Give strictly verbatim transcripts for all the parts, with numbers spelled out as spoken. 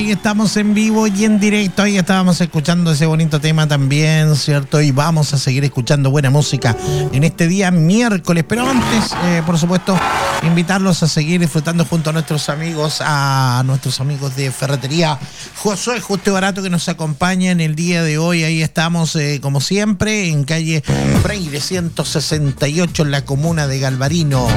Ahí estamos en vivo y en directo. Ahí estábamos escuchando ese bonito tema también, ¿cierto? Y vamos a seguir escuchando buena música en este día miércoles. Pero antes, eh, por supuesto, invitarlos a seguir disfrutando junto a nuestros amigos, a nuestros amigos de Ferretería Josué Justo y Barato, que nos acompañan el día de hoy. Ahí estamos, eh, como siempre, en calle Freire ciento sesenta y ocho, en la comuna de Galvarino.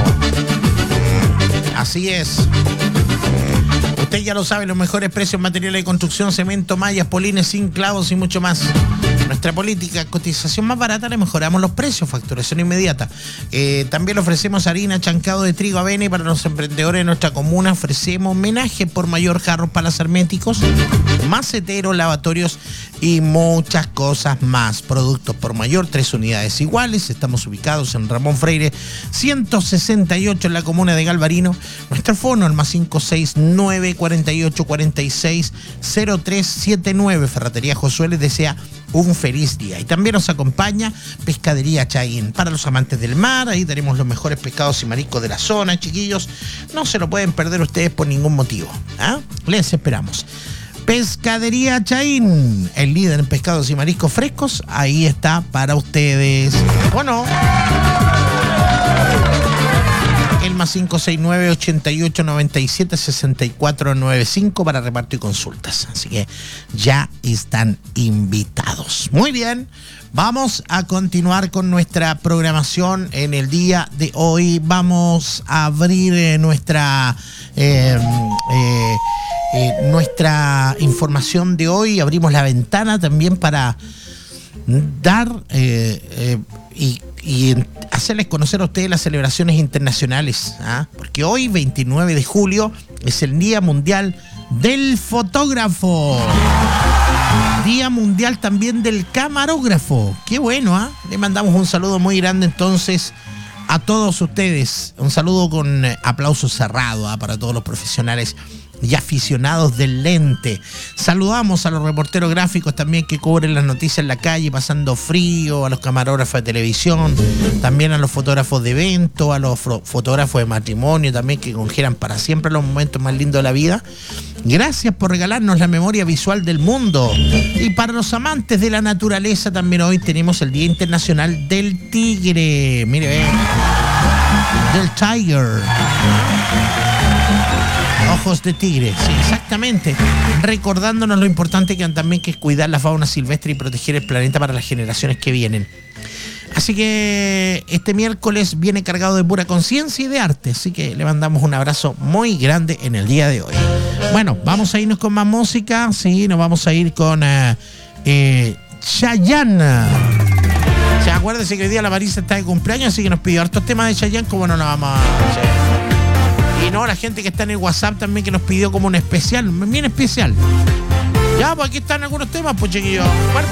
Así es. Usted ya lo sabe, los mejores precios en materiales de construcción, cemento, mallas, polines, zinc, clavos y mucho más. Nuestra política, cotización más barata, le mejoramos los precios, facturación inmediata. Eh, también le ofrecemos harina, chancado de trigo, avena, y para los emprendedores de nuestra comuna ofrecemos homenaje por mayor, jarros para herméticos, maceteros, lavatorios y muchas cosas más. Productos por mayor, tres unidades iguales. Estamos ubicados en Ramón Freire ciento sesenta y ocho, en la comuna de Galvarino. Nuestro fono, el más cinco seis nueve, cuarenta y ocho, cuarenta y seis, cero tres setenta y nueve. Ferretería Josué les desea un feliz día. Y también nos acompaña Pescadería Chaín. Para los amantes del mar, ahí tenemos los mejores pescados y mariscos de la zona, chiquillos. No se lo pueden perder ustedes por ningún motivo. ¿Ah? Les esperamos. Pescadería Chaín, el líder en pescados y mariscos frescos, ahí está para ustedes. ¿O no? El más cinco seis nueve, ochenta y ocho, noventa y siete, sesenta y cuatro noventa y cinco para reparto y consultas. Así que ya están invitados. Muy bien, vamos a continuar con nuestra programación en el día de hoy. Vamos a abrir eh, nuestra... Eh, eh, Eh, nuestra información de hoy. Abrimos la ventana también para dar eh, eh, y, y hacerles conocer a ustedes las celebraciones internacionales, ¿ah? Porque hoy, veintinueve de julio, es el Día Mundial del Fotógrafo. Día Mundial también del Camarógrafo. Qué bueno, ¿ah? Le mandamos un saludo muy grande entonces a todos ustedes. Un saludo con aplauso cerrado, ¿ah? Para todos los profesionales y aficionados del lente. Saludamos a los reporteros gráficos también que cubren las noticias en la calle pasando frío, a los camarógrafos de televisión, también a los fotógrafos de evento, a los fotógrafos de matrimonio también, que congelan para siempre los momentos más lindos de la vida. Gracias por regalarnos la memoria visual del mundo. Y para los amantes de la naturaleza también hoy tenemos el Día Internacional del Tigre. Mire, ve. Del Tiger. Ojos de tigre, sí, exactamente. Recordándonos lo importante que también que es cuidar la fauna silvestre y proteger el planeta para las generaciones que vienen. Así que este miércoles viene cargado de pura conciencia y de arte. Así que le mandamos un abrazo muy grande en el día de hoy. Bueno, vamos a irnos con más música. Sí, nos vamos a ir con uh, eh, Chayanne. O sea, acuérdense que hoy día la Marisa está de cumpleaños, así que nos pidió hartos temas de Chayanne, como no la vamos a hacer. Y no, la gente que está en el WhatsApp también, que nos pidió como un especial, bien especial. Ya, pues aquí están algunos temas, pues chiquillos.